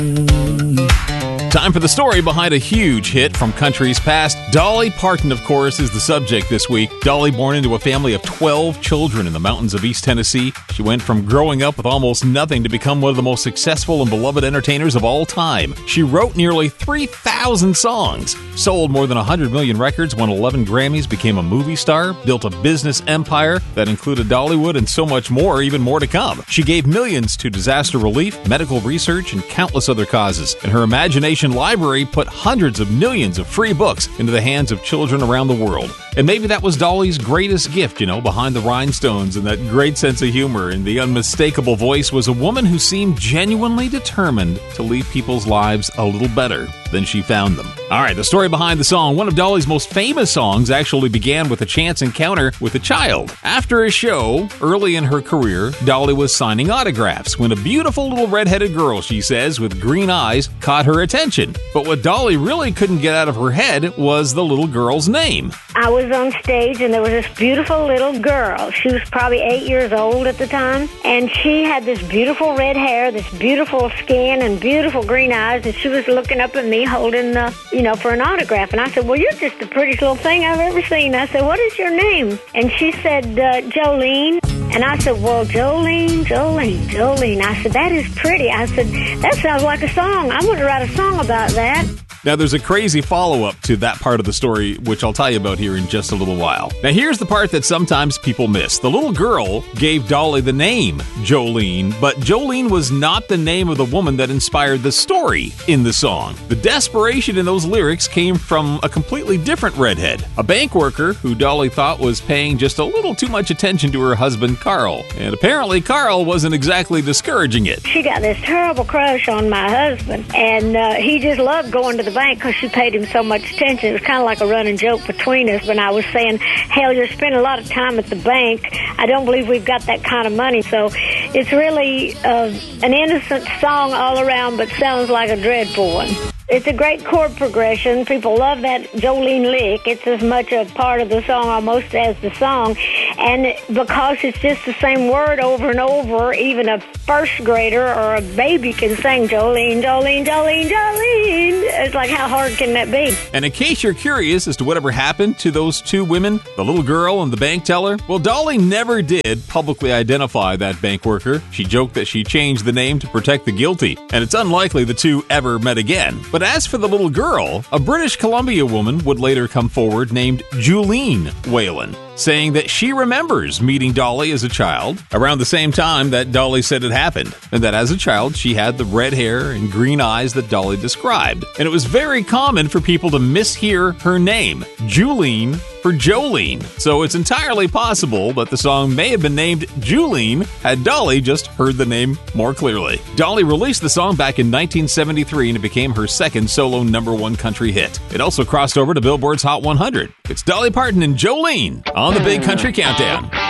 Time for the story behind a huge hit from country's past. Dolly Parton, of course, is the subject this week. Dolly, born into a family of 12 children in the mountains of East Tennessee. She went from growing up with almost nothing to become one of the most successful and beloved entertainers of all time. She wrote nearly 3,000 songs, sold more than 100 million records, won 11 Grammys, became a movie star, built a business empire that included Dollywood and so much more, even more to come. She gave millions to disaster relief, medical research, and countless other causes. And her imagination library put hundreds of millions of free books into the hands of children around the world. And maybe that was Dolly's greatest gift, behind the rhinestones and that great sense of humor and the unmistakable voice was a woman who seemed genuinely determined to leave people's lives a little better than she found them. All right, the story behind the song. One of Dolly's most famous songs actually began with a chance encounter with a child. After a show, early in her career, Dolly was signing autographs when a beautiful little redheaded girl, she says, with green eyes, caught her attention. But what Dolly really couldn't get out of her head was the little girl's name. I was on stage and there was this beautiful little girl. She was probably 8 years old at the time. And she had this beautiful red hair, this beautiful skin, and beautiful green eyes. And she was looking up at me holding for an autograph. And I said, well, you're just the prettiest little thing I've ever seen. I said, what is your name? And she said, Jolene. And I said, well, Jolene. I said, that is pretty. I said, that sounds like a song. I want to write a song about that. Now, there's a crazy follow-up to that part of the story, which I'll tell you about here in just a little while. Now, here's the part that sometimes people miss. The little girl gave Dolly the name Jolene, but Jolene was not the name of the woman that inspired the story in the song. The desperation in those lyrics came from a completely different redhead, a bank worker who Dolly thought was paying just a little too much attention to her husband, Carl. And apparently, Carl wasn't exactly discouraging it. She got this terrible crush on my husband, and he just loved going to the bank because she paid him so much attention. It was kind of like a running joke between us when I was saying, hell, you're spending a lot of time at the bank. I don't believe we've got that kind of money. So it's really an innocent song all around, but sounds like a dreadful one. It's a great chord progression. People love that Jolene lick. It's as much a part of the song almost as the song. And because it's just the same word over and over, even a first grader or a baby can sing Jolene, Jolene, Jolene, Jolene. It's like, how hard can that be? And in case you're curious as to whatever happened to those two women, the little girl and the bank teller, well, Dolly never did publicly identify that bank worker. She joked that she changed the name to protect the guilty, and it's unlikely the two ever met again. But as for the little girl, a British Columbia woman would later come forward named Julene Whalen, saying that she remembers meeting Dolly as a child around the same time that Dolly said it happened, and that as a child she had the red hair and green eyes that Dolly described. And it was very common for people to mishear her name, Julene, for Jolene. So it's entirely possible that the song may have been named Julene had Dolly just heard the name more clearly. Dolly released the song back in 1973 and it became her second solo #1 country hit. It also crossed over to Billboard's Hot 100. It's Dolly Parton and Jolene on the Big Country Countdown.